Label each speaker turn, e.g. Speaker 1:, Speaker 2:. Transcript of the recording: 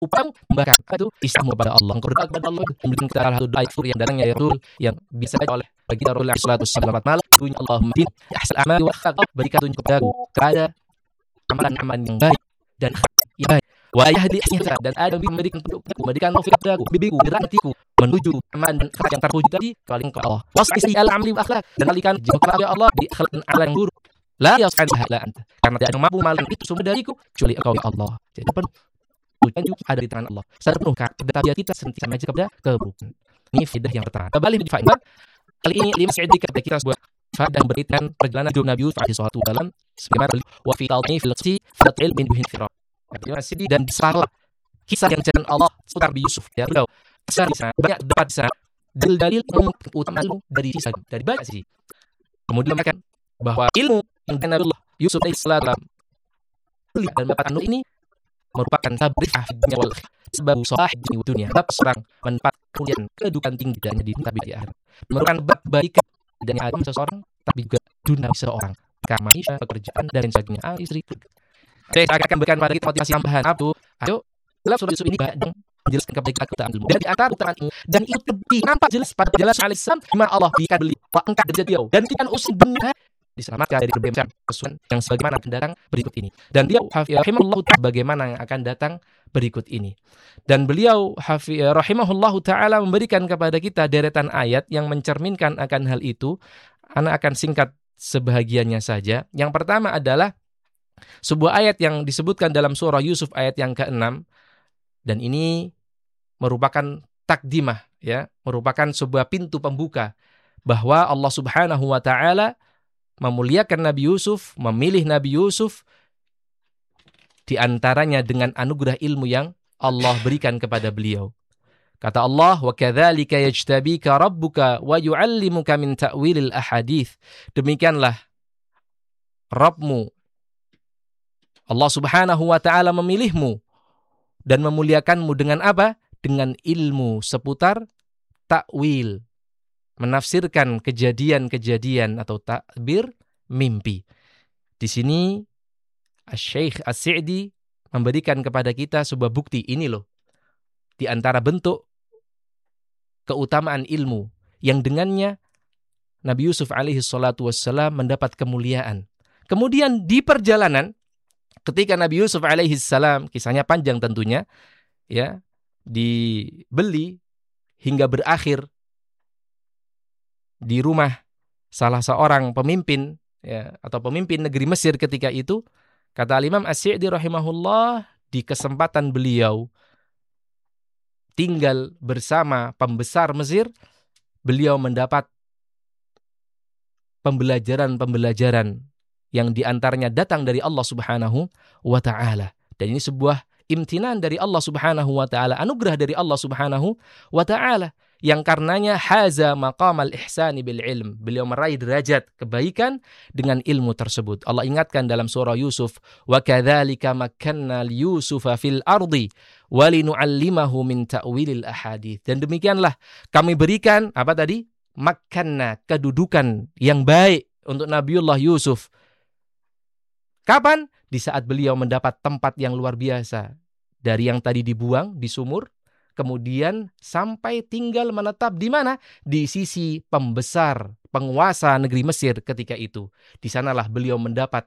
Speaker 1: upamu membakar itu isyamu pada Allah. Engkau berdoa kepada Allah memberikan kita salah satu doa yang datangnya ya Rasul yang bisa oleh bagi Rasulullah sallallahu alaihi wasallam malam bunyi Allahumma tin ahsan amali wa khaq berikan tunjuk kepadaku kepada amalan-amalan yang baik dan yang baik wa yahdi ihsan dan ada memberikan petunjukku memberikan taufik kepadaku bimbingku hatiku menuju aman dan yang terpuji tadi kepada engkau Allah wasisi al-amali wa akhlaq dan alihkan jiwa kepada Allah di akhlak dan amalan yang buruk la yas'adha la anta karena tidak ada yang mampu malam itu semua dariku kecuali engkau ya Allah. Jadi petunjuk ada di tangan Allah. Secara penuh tabiat kita senantiasa maju kepada keburukan. Ini faedah yang pertama. Kembali di faedah kali ini Imam Sa'di kata kita sebuah faedah yang berkaitan perjalanan hidup Nabi Yusuf alaihi salatu wasallam sebagaimana wa fi talqini fil qisi fil ilm min firaq. Imam Sa'di dan disarlah kisah yang cerita Allah seputar Nabi Yusuf ya beliau. Kisah di sana banyak dapat di sana dalil utama dari kisah dari banyak sisi. Kemudian mereka bahwa ilmu yang Nabi Yusuf alaihi salam dan mendapat anugerah ini merupakan tabrikah dunia wal sebab sahih di dunia sebab seorang mendapat kemudian kedudukan tinggi dan di akhirat merupakan bab kebaikan dan ada seseorang tapi juga dunia seseorang karena manusia pekerjaan dan sebagainya istri. Saya akan berikan pada kita motivasi tambahan ayo dalam surah Yusuf ini banyak menjelaskan kebaikan kita ilmu dan di antara utama dan itu lebih nampak jelas pada jelas alaihissalam di mana Allah berikan beliau angkat derajat beliau dan tidak usul benar diselamatkan dari berbagai kesulitan yang sebagaimana akan datang berikut ini. Dan beliau rahimahullahu ta'ala bagaimana yang akan datang berikut ini. Dan beliau rahimahullahu ta'ala memberikan kepada kita deretan ayat yang mencerminkan akan hal itu. Ana akan singkat sebahagiannya saja. Yang pertama adalah sebuah ayat yang disebutkan dalam surah Yusuf ayat yang ke-6. Dan ini merupakan takdimah, ya, merupakan sebuah pintu pembuka bahwa Allah Subhanahu wa ta'ala memuliakan Nabi Yusuf, memilih Nabi Yusuf di antaranya dengan anugerah ilmu yang Allah berikan kepada beliau. Kata Allah, "Wa kadzalika yajtabika rabbuka wa yu'allimuka min ta'wilil ahadits." Demikianlah Rabbmu Allah Subhanahu wa taala memilihmu dan memuliakanmu dengan apa? Dengan ilmu seputar takwil. Menafsirkan kejadian-kejadian atau takbir mimpi. Di sini Syekh As-Sa'di memberikan kepada kita sebuah bukti ini loh. Di antara bentuk keutamaan ilmu yang dengannya Nabi Yusuf alaihi salatu wassalam mendapat kemuliaan. Kemudian di perjalanan ketika Nabi Yusuf alaihi salam, kisahnya panjang tentunya, ya, dibeli hingga berakhir di rumah salah seorang pemimpin, ya, atau pemimpin negeri Mesir ketika itu, kata Imam As-Sa'di rahimahullah, di kesempatan beliau tinggal bersama pembesar Mesir, beliau mendapat pembelajaran-pembelajaran yang diantaranya datang dari Allah Subhanahu wa ta'ala. Dan ini sebuah imtinan dari Allah Subhanahu wa ta'ala, anugerah dari Allah Subhanahu wa ta'ala, yang karenanya haza maqamal ihsani bil ilm. Beliau meraih derajat kebaikan dengan ilmu tersebut. Allah ingatkan dalam surah Yusuf, wa kadzalika makkanna li Yusufa fil ardi wa linu'allimahu min ta'wilil ahadits. Dan demikianlah kami berikan apa tadi? Makkanna, kedudukan yang baik untuk Nabiullah Yusuf. Kapan? Di saat beliau mendapat tempat yang luar biasa. Dari yang tadi dibuang di sumur, kemudian sampai tinggal menetap di mana? Di sisi pembesar, penguasa negeri Mesir ketika itu. Di sanalah beliau mendapat